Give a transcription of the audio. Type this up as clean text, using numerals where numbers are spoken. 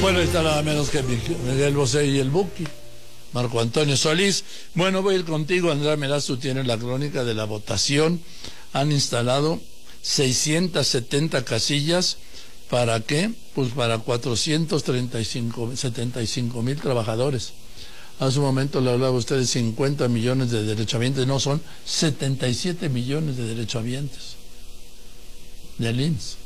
Bueno, está nada menos que Miguel Bosé y el Buki, Marco Antonio Solís. Bueno, voy a ir contigo, Andrea Meraz, tú tienes la crónica de la votación. Han instalado 670 casillas. ¿Para qué? Pues para 475.000 trabajadores. Hace un momento le hablaba a usted de 50 millones de derechohabientes, no, son 77 millones de derechohabientes del IMSS.